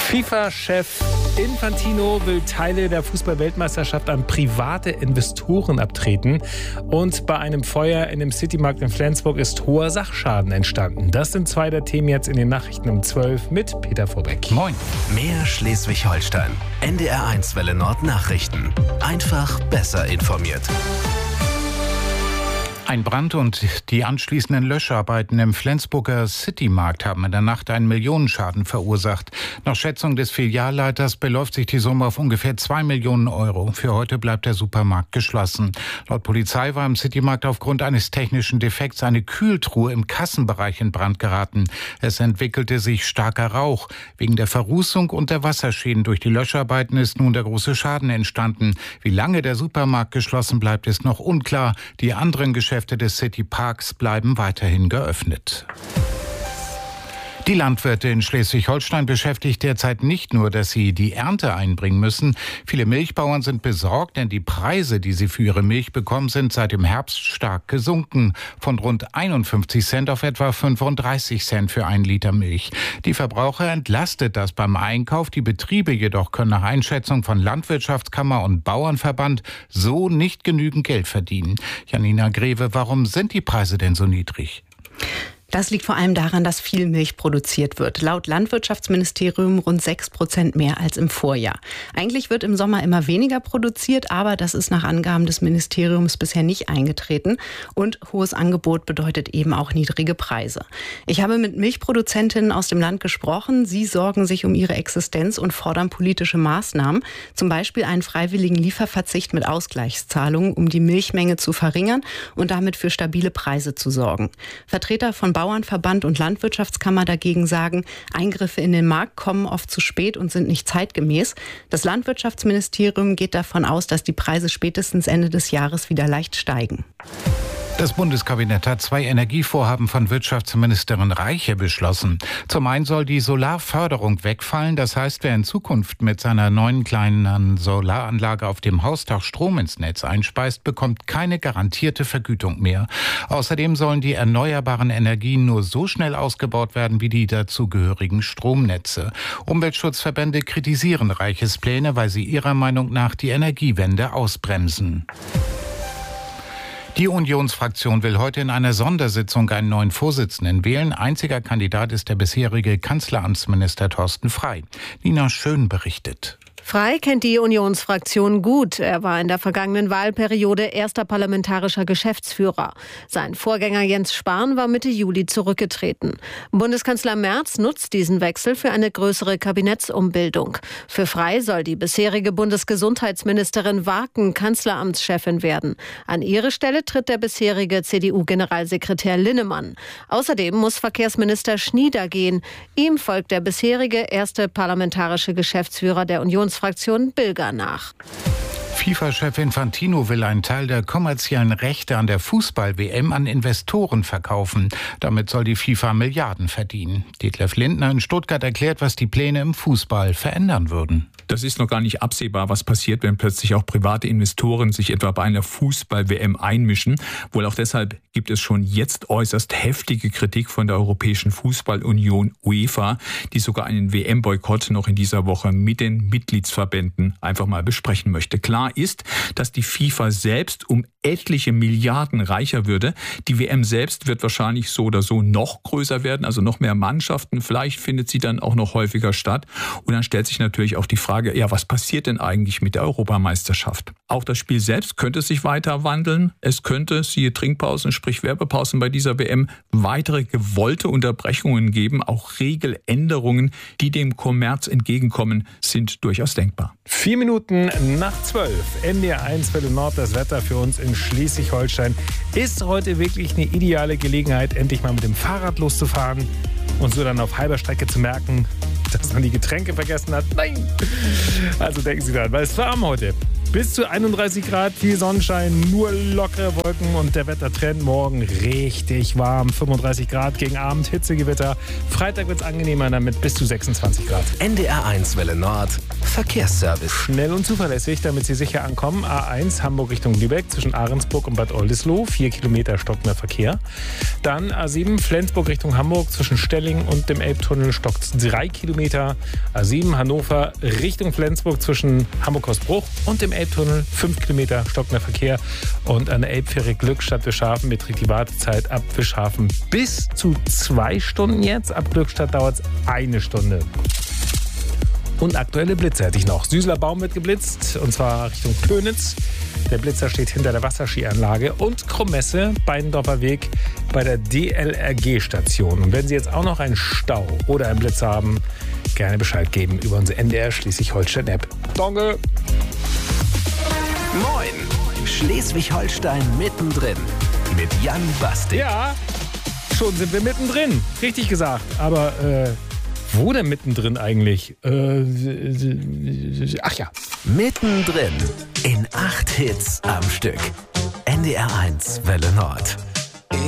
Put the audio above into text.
FIFA-Chef Infantino will Teile der Fußball-Weltmeisterschaft an private Investoren abtreten. Und bei einem Feuer in dem Citymarkt in Flensburg ist hoher Sachschaden entstanden. Das sind zwei der Themen jetzt in den Nachrichten um 12 mit Peter Vorbeck. Moin. Mehr Schleswig-Holstein. NDR1 Welle Nord Nachrichten. Einfach besser informiert. Ein Brand und die anschließenden Löscharbeiten im Flensburger Citymarkt haben in der Nacht einen Millionenschaden verursacht. Nach Schätzung des Filialleiters beläuft sich die Summe auf ungefähr 2 Millionen Euro. Für heute bleibt der Supermarkt geschlossen. Laut Polizei war im Citymarkt aufgrund eines technischen Defekts eine Kühltruhe im Kassenbereich in Brand geraten. Es entwickelte sich starker Rauch. Wegen der Verrußung und der Wasserschäden durch die Löscharbeiten ist nun der große Schaden entstanden. Wie lange der Supermarkt geschlossen bleibt, ist noch unklar. Die anderen Geschäfte des Cityparks bleiben weiterhin geöffnet. Die Landwirte in Schleswig-Holstein beschäftigt derzeit nicht nur, dass sie die Ernte einbringen müssen. Viele Milchbauern sind besorgt, denn die Preise, die sie für ihre Milch bekommen, sind seit dem Herbst stark gesunken. Von rund 51 Cent auf etwa 35 Cent für 1 Liter Milch. Die Verbraucher entlastet das beim Einkauf. Die Betriebe jedoch können nach Einschätzung von Landwirtschaftskammer und Bauernverband so nicht genügend Geld verdienen. Janina Greve, warum sind die Preise denn so niedrig? Das liegt vor allem daran, dass viel Milch produziert wird. Laut Landwirtschaftsministerium rund 6% mehr als im Vorjahr. Eigentlich wird im Sommer immer weniger produziert, aber das ist nach Angaben des Ministeriums bisher nicht eingetreten. Und hohes Angebot bedeutet eben auch niedrige Preise. Ich habe mit Milchproduzentinnen aus dem Land gesprochen. Sie sorgen sich um ihre Existenz und fordern politische Maßnahmen. Zum Beispiel einen freiwilligen Lieferverzicht mit Ausgleichszahlungen, um die Milchmenge zu verringern und damit für stabile Preise zu sorgen. Vertreter von Bauernverband und Landwirtschaftskammer dagegen sagen, Eingriffe in den Markt kommen oft zu spät und sind nicht zeitgemäß. Das Landwirtschaftsministerium geht davon aus, dass die Preise spätestens Ende des Jahres wieder leicht steigen. Das Bundeskabinett hat 2 Energievorhaben von Wirtschaftsministerin Reiche beschlossen. Zum einen soll die Solarförderung wegfallen. Das heißt, wer in Zukunft mit seiner neuen kleinen Solaranlage auf dem Hausdach Strom ins Netz einspeist, bekommt keine garantierte Vergütung mehr. Außerdem sollen die erneuerbaren Energien nur so schnell ausgebaut werden wie die dazugehörigen Stromnetze. Umweltschutzverbände kritisieren Reiches Pläne, weil sie ihrer Meinung nach die Energiewende ausbremsen. Die Unionsfraktion will heute in einer Sondersitzung einen neuen Vorsitzenden wählen. Einziger Kandidat ist der bisherige Kanzleramtsminister Thorsten Frey. Nina Schön berichtet. Frey kennt die Unionsfraktion gut. Er war in der vergangenen Wahlperiode erster parlamentarischer Geschäftsführer. Sein Vorgänger Jens Spahn war Mitte Juli zurückgetreten. Bundeskanzler Merz nutzt diesen Wechsel für eine größere Kabinettsumbildung. Für Frey soll die bisherige Bundesgesundheitsministerin Waaken Kanzleramtschefin werden. An ihre Stelle tritt der bisherige CDU-Generalsekretär Linnemann. Außerdem muss Verkehrsminister Schnieder gehen. Ihm folgt der bisherige erste parlamentarische Geschäftsführer der Unionsfraktion Bilger nach. FIFA-Chef Infantino will einen Teil der kommerziellen Rechte an der Fußball-WM an Investoren verkaufen. Damit soll die FIFA Milliarden verdienen. Detlef Lindner in Stuttgart erklärt, was die Pläne im Fußball verändern würden. Das ist noch gar nicht absehbar, was passiert, wenn plötzlich auch private Investoren sich etwa bei einer Fußball-WM einmischen. Wohl auch deshalb gibt es schon jetzt äußerst heftige Kritik von der Europäischen Fußballunion UEFA, die sogar einen WM-Boykott noch in dieser Woche mit den Mitgliedsverbänden einfach mal besprechen möchte. Klar ist, dass die FIFA selbst um etliche Milliarden reicher würde. Die WM selbst wird wahrscheinlich so oder so noch größer werden, also noch mehr Mannschaften. Vielleicht findet sie dann auch noch häufiger statt. Und dann stellt sich natürlich auch die Frage, ja, was passiert denn eigentlich mit der Europameisterschaft? Auch das Spiel selbst könnte sich weiter wandeln. Es könnte, siehe Trinkpausen, sprich Werbepausen bei dieser WM, weitere gewollte Unterbrechungen geben. Auch Regeländerungen, die dem Kommerz entgegenkommen, sind durchaus denkbar. 4 Minuten nach 12. NDR1 Welle Nord, das Wetter für uns in Schleswig-Holstein. Ist heute wirklich eine ideale Gelegenheit, endlich mal mit dem Fahrrad loszufahren und so dann auf halber Strecke zu merken, dass man die Getränke vergessen hat? Nein! Also denken Sie daran, weil es warm heute. Bis zu 31 Grad, viel Sonnenschein, nur lockere Wolken und der Wettertrend morgen richtig warm. 35 Grad gegen Abend, Hitzegewitter. Freitag wird es angenehmer, damit bis zu 26 Grad. NDR1 Welle Nord, Verkehrsservice. Schnell und zuverlässig, damit Sie sicher ankommen. A1 Hamburg Richtung Lübeck zwischen Ahrensburg und Bad Oldesloe, 4 Kilometer stockender Verkehr. Dann A7 Flensburg Richtung Hamburg zwischen Stelling und dem Elbtunnel stockt 3 Kilometer. A7 Hannover Richtung Flensburg zwischen Hamburg-Hausbruch und dem Elbtunnel 5 Kilometer stockender Verkehr. Und an der Elbfähre Glückstadt-Wischhafen beträgt die Wartezeit ab Wischhafen bis zu 2 Stunden jetzt. Ab Glückstadt dauert es 1 Stunde. Und aktuelle Blitze hätte ich noch. Süßler Baum wird geblitzt, und zwar Richtung Pönitz. Der Blitzer steht hinter der Wasserskianlage. Und Krommesse, Beidendorfer Weg bei der DLRG-Station. Und wenn Sie jetzt auch noch einen Stau oder einen Blitz haben, gerne Bescheid geben über unsere NDR Schleswig-Holstein-App. Danke! Moin! Schleswig-Holstein mittendrin. Mit Jan Bastik. Ja, schon sind wir mittendrin. Richtig gesagt. Aber, wo denn mittendrin eigentlich? Ach ja. Mittendrin in 8 Hits am Stück. NDR1 Welle Nord.